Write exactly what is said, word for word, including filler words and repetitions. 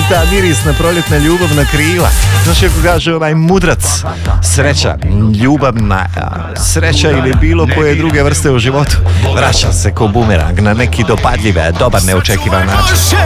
ta mirisna proljetna ljubavna krila. Znaš kako kaže onaj mudrac, sreća, ljubavna sreća ili bilo koje druge vrste u životu vraća se ko bumerang na neki dopadljive, dobar, neočekivan način.